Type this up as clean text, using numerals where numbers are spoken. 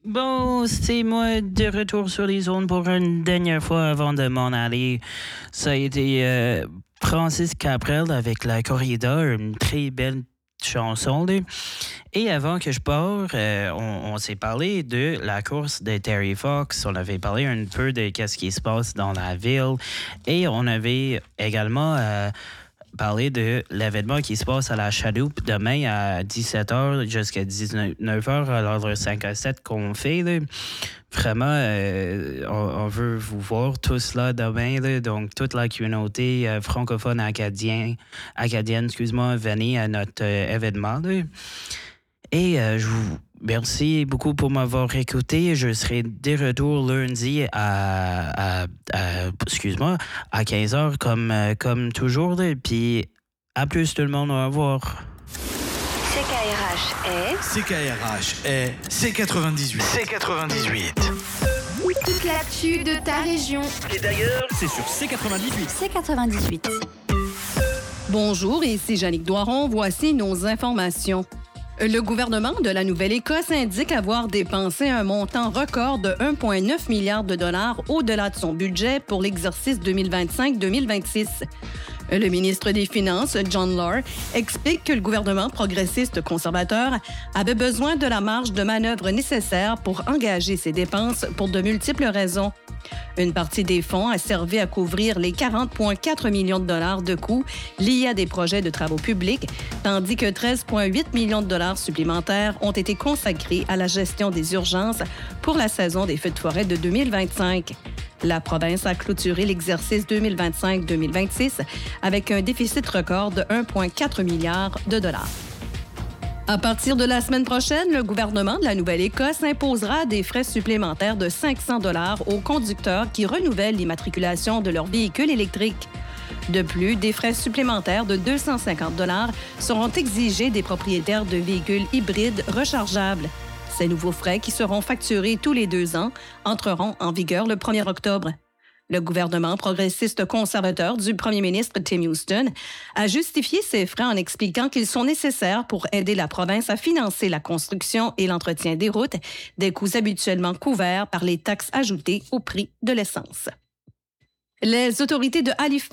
Bon, c'est moi de retour sur les zones pour une dernière fois avant de m'en aller. Ça a été Francis Cabrel avec La Corrida, une très belle chanson. Là. Et avant que je pars, on s'est parlé de la course de Terry Fox. On avait parlé un peu de ce qui se passe dans la ville. Et on avait également parlé de l'événement qui se passe à la Chaloupe demain à 17h jusqu'à 19h à l'ordre 5 à 7 qu'on fait. Là. Vraiment, on veut vous voir tous là demain. Là. Donc, toute la communauté francophone acadienne, venez à notre événement. Là. Et je vous remercie beaucoup pour m'avoir écouté. Je serai de retour lundi à 15h comme toujours. Là. Puis à plus tout le monde, au revoir. CKRH est C98. C98. Toute l'actu de ta région. Et d'ailleurs, c'est sur C98. C98. Bonjour, ici Jannick Doiron. Voici nos informations. Le gouvernement de la Nouvelle-Écosse indique avoir dépensé un montant record de 1,9 milliard de dollars au-delà de son budget pour l'exercice 2025-2026. Le ministre des Finances, John Law, explique que le gouvernement progressiste conservateur avait besoin de la marge de manœuvre nécessaire pour engager ses dépenses pour de multiples raisons. Une partie des fonds a servi à couvrir les 40,4 millions de dollars de coûts liés à des projets de travaux publics, tandis que 13,8 millions de dollars supplémentaires ont été consacrés à la gestion des urgences pour la saison des feux de forêt de 2025. La province a clôturé l'exercice 2025-2026 avec un déficit record de 1,4 milliard de dollars. À partir de la semaine prochaine, le gouvernement de la Nouvelle-Écosse imposera des frais supplémentaires de 500 $ aux conducteurs qui renouvellent l'immatriculation de leurs véhicules électriques. De plus, des frais supplémentaires de 250 $ seront exigés des propriétaires de véhicules hybrides rechargeables. Ces nouveaux frais, qui seront facturés tous les 2 ans, entreront en vigueur le 1er octobre. Le gouvernement progressiste conservateur du premier ministre Tim Houston a justifié ces frais en expliquant qu'ils sont nécessaires pour aider la province à financer la construction et l'entretien des routes, des coûts habituellement couverts par les taxes ajoutées au prix de l'essence. Les autorités de Halifax